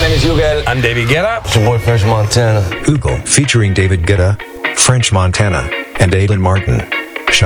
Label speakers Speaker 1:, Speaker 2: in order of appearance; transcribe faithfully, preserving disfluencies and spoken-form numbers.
Speaker 1: name is Hugo.
Speaker 2: I'm David Guetta.
Speaker 1: It's your boy French Montana.
Speaker 3: Hugo, featuring David Guetta, French Montana, and Aidan Martin.